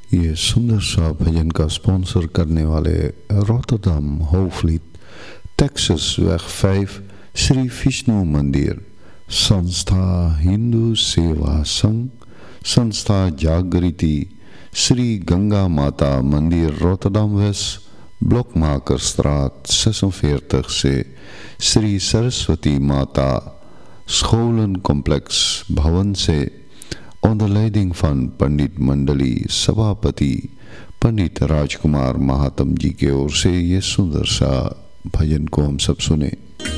ये सुंदर सा भजन का स्पॉन्सर करने वाले Rotterdam होवफ्लीट Texas weg 5 Shri Vishnu मंदिर, संस्था हिंदू सेवा संघ, संस्था जागृति, श्री गंगा माता मंदिर रोटरडम वेस्ट, Blokmakerstraat 46 से श्री सरस्वती माता scholencomplex भवन से onder leiding van पंडित मंडली सभापति पंडित राजकुमार महात्म जी के ओर से ये सुंदर सा भजन को हम सब सुने।